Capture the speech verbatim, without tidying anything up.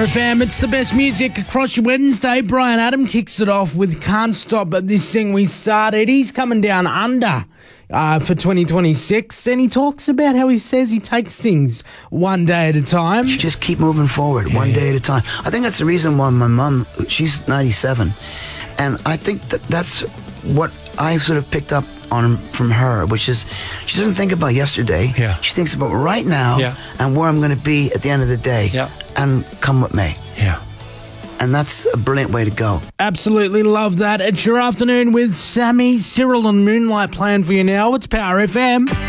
F M, it's the best music across your Wednesday. Brian Adam kicks it off with Can't Stop At This Thing We Started. He's coming down under uh, for twenty twenty-six, and he talks about how he says he takes things one day at a time. You just keep moving forward, yeah. one day at a time. I think that's the reason why my mum, she's ninety-seven, and I think that that's what I sort of picked up on from her, which is she doesn't think about yesterday. Yeah. She thinks about right now yeah. and where I'm going to be at the end of the day. Yeah. And come what may. Yeah. And that's a brilliant way to go. Absolutely love that. It's your afternoon with Sammy, Cyril and Moonlight playing for you now. It's Power F M.